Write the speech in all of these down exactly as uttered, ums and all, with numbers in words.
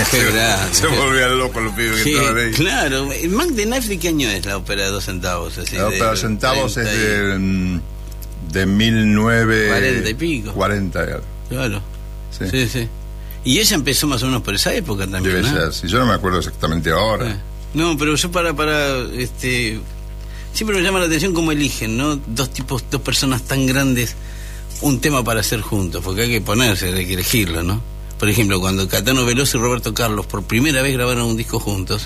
Qué grande. Se volvían locos los pibes que estaban ahí. Claro. ¿Mac the Knife de qué año es la ópera de dos centavos? Así, la ópera de dos centavos es de, de mil novecientos cuarenta y pico. cuarenta, claro. Sí. sí, sí. Y ella empezó más o menos por esa época también, Debe ¿no? ser, sí. Yo no me acuerdo exactamente ahora. Eh. No, pero yo para, para, este... Siempre me llama la atención cómo eligen, ¿no? Dos tipos, dos personas tan grandes, un tema para hacer juntos, porque hay que ponerse, hay que elegirlo, ¿no? Por ejemplo, cuando Caetano Veloso y Roberto Carlos por primera vez grabaron un disco juntos,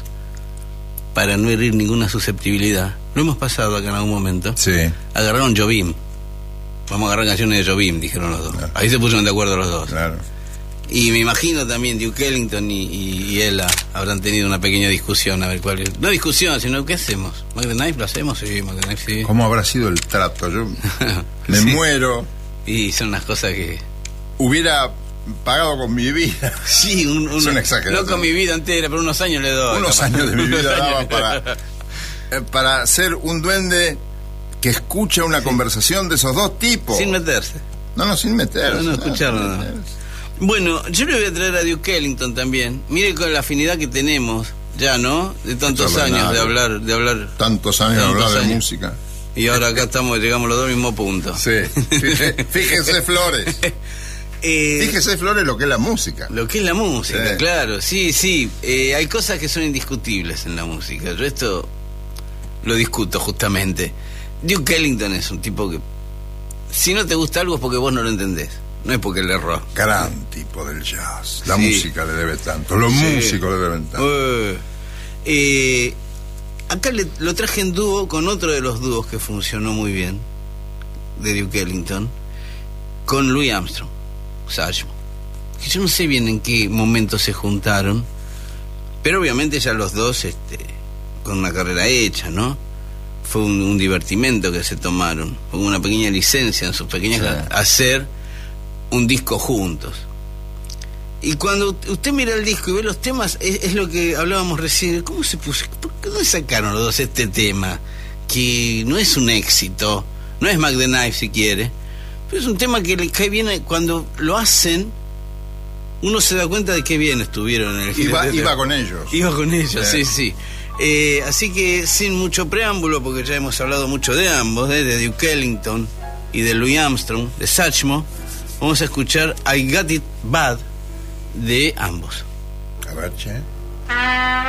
para no herir ninguna susceptibilidad, lo hemos pasado acá en algún momento, sí. Agarraron Jobim. Vamos a agarrar canciones de Jobim, dijeron los dos. Claro. Ahí se pusieron de acuerdo los dos. Claro. Y me imagino también Duke Ellington y, y, y Ella habrán tenido una pequeña discusión, a ver cuál es. No discusión, sino ¿qué hacemos? ¿Mac the Knife lo hacemos? Sí, Mac the Knife sí. ¿Cómo habrá sido el trato? Yo me sí. muero. Y son unas cosas que... Hubiera pagado con mi vida. Sí, un, un, Son exageraciones. No con mi vida entera, pero unos años le doy. Unos capaz. años de mi vida daba para, eh, para ser un duende que escucha una sí. conversación de esos dos tipos. Sin meterse. No, no, sin meterse. No, no, escucharlo. No, No. meterse. Bueno, yo le voy a traer a Duke Ellington también. Mire con la afinidad que tenemos ya, ¿no? De tantos años nada. de hablar, de hablar. Tantos años de hablar años. de música. Y ahora acá estamos, llegamos los dos al mismo punto. Sí. Fíjese, fíjese Flores. Eh, Fíjese, Flores, lo que es la música. Lo que es la música, sí. claro. Sí, sí. Eh, hay cosas que son indiscutibles en la música. Yo esto lo discuto justamente. Duke Ellington es un tipo que, si no te gusta algo es porque vos no lo entendés. No es porque le erró. Gran tipo del jazz. La sí. música le debe tanto. Los sí. músicos le deben tanto. Uh, eh, acá le, lo traje en dúo con otro de los dúos que funcionó muy bien, de Duke Ellington, con Louis Armstrong, Satchmo. Que yo no sé bien en qué momento se juntaron, pero obviamente ya los dos este, con una carrera hecha, ¿no? Fue un, un divertimento que se tomaron, con una pequeña licencia en sus pequeñas sí. hacer un disco juntos. Y cuando usted mira el disco y ve los temas, es, es lo que hablábamos recién. ¿Cómo se puso? ¿Por qué no sacaron los dos este tema? Que no es un éxito, no es Mac the Knife si quiere, pero es un tema que le cae bien cuando lo hacen. Uno se da cuenta de qué bien estuvieron en el iba, iba con ellos. Iba con ellos, sí, sí. sí. Eh, así que sin mucho preámbulo, porque ya hemos hablado mucho de ambos, ¿eh? de Duke Ellington y de Louis Armstrong, de Satchmo. Vamos a escuchar I Got It Bad de ambos. A ver, che.